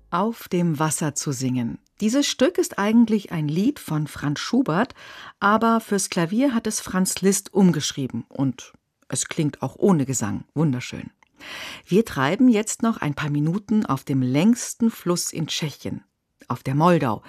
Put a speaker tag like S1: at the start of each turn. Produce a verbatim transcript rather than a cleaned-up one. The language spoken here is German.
S1: Auf dem Wasser zu singen. Dieses Stück ist eigentlich ein Lied von Franz Schubert, aber fürs Klavier hat es Franz Liszt umgeschrieben und es klingt auch ohne Gesang wunderschön. Wir treiben jetzt noch ein paar Minuten auf dem längsten Fluss in Tschechien, auf der Moldau,